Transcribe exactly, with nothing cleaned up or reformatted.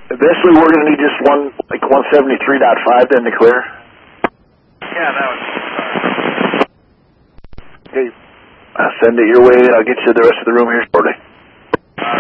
Eventually, we're going to need just one, like one seventy-three point five then to clear. Yeah, that would be fine. Okay, I'll send it your way, and I'll get you the rest of the room here shortly.